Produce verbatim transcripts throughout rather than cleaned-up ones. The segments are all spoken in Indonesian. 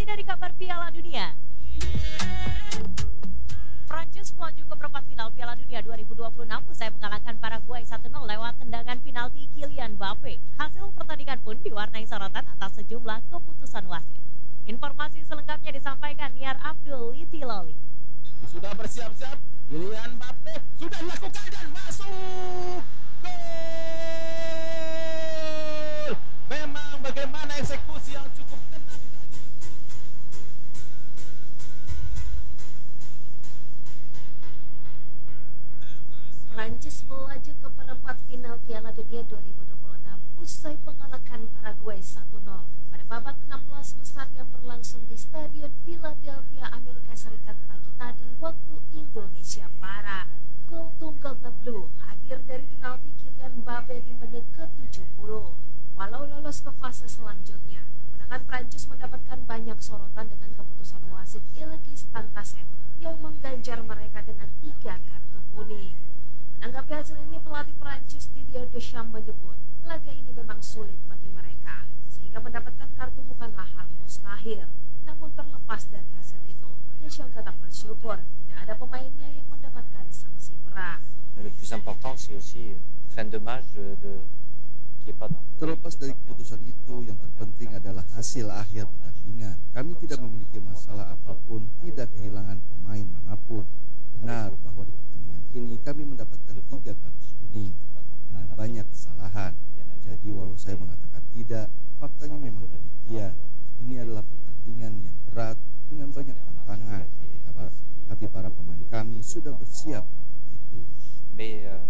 dari kabar Piala Dunia. Prancis melaju ke perempat final Piala Dunia dua ribu dua puluh enam usai mengalahkan Paraguay satu nol lewat tendangan penalti Kylian Mbappe. Hasil pertandingan pun diwarnai sorotan atas sejumlah keputusan wasit. Informasi selengkapnya disampaikan Niar Abdul Litiloli. Sudah bersiap-siap, Kylian Mbappe sudah dilakukan dan masuk. Gol! Memang bagaimana eksekusi yang cukup tenang. Prancis melaju ke perempat final Piala Dunia dua ribu dua puluh enam usai mengalahkan Paraguay satu nol pada babak enam belas besar yang berlangsung di Stadion Philadelphia, Amerika Serikat pagi tadi waktu Indonesia Barat. Gol tunggal The Blue hadir dari penalti Kylian Mbappe di menit ke tujuh puluh. Walau lolos ke fase selanjutnya, kemenangan Prancis mendapatkan banyak sorotan dengan keputusan wasit Ilgis Tantashev yang mengganjar mereka dengan tiga kartu kuning. Menanggapi hasil ini, pelatih Prancis Didier Deschamps menyebut laga ini memang sulit bagi mereka, sehingga mendapatkan kartu bukanlah hal mustahil. Namun terlepas dari hasil itu, Deschamps tetap bersyukur tidak ada pemainnya yang mendapatkan sanksi berat. Le plus important c'est aussi fin de match de, de qui est pas dans. Terlepas dari keputusan itu, yang terpenting adalah hasil akhir pertandingan. Kami tidak memiliki masalah apapun, tidak kehilangan pemain manapun. Benar bahwa di pertandingan ini kami mendapatkan tiga kartu kuning dengan banyak kesalahan. Jadi walau saya mengatakan tidak, faktanya memang demikian. Ini adalah pertandingan yang berat dengan banyak tantangan, tapi, kabar, tapi para pemain kami sudah bersiap untuk itu. Mais euh,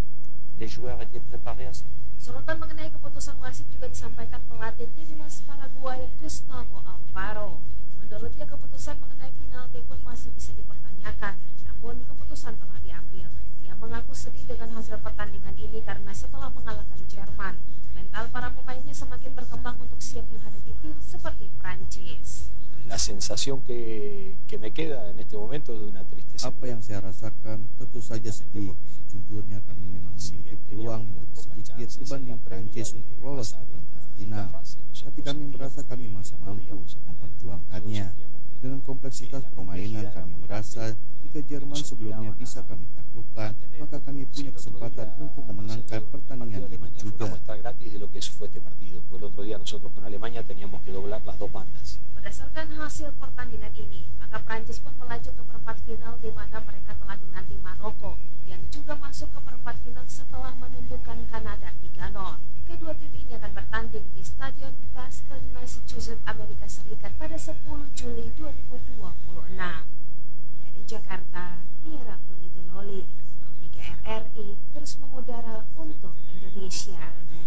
les joueurs étaient préparés à ça. Sorotan mengenai keputusan wasit juga disampaikan pelatih timnas Paraguay Gustavo Alvaro. Menurutnya keputusan mengenai penalti pun masih bisa dipertanyakan, namun keputusan telah diambil. Ia mengaku sedih dengan hasil pertandingan ini karena setelah mengalahkan Jerman, mental para pemainnya semakin berkembang untuk siap menghadapi tim seperti Prancis. La sensación que, que me queda en este momento es de una tristeza. Apa yang saya rasakan tentu saja sedih. Sejujurnya kami memang memiliki peluang yang lebih sedikit dibanding Prancis untuk lolos ke perempat final. Tapi kami merasa kami masih mampu memperjuangkannya. Dengan kompleksitas permainan, kami merasa jika Jerman sebelumnya bisa kami taklukkan, maka kami punya kesempatan untuk memenangkan pertandingan ini juga. Berdasarkan hasil pertandingan ini, maka Prancis pun melaju ke perempat final di mana mereka telah dinanti Maroko yang juga masuk ke perempat final setelah menundukkan Kanada tiga nol. Kedua tim ini akan bertanding di Stadion Boston, Massachusetts, Amerika Serikat pada sepuluh Juli dua ribu dua puluh enam. Dari Jakarta, Niar Abdul Litiloli, tiga R R I terus mengudara untuk Indonesia.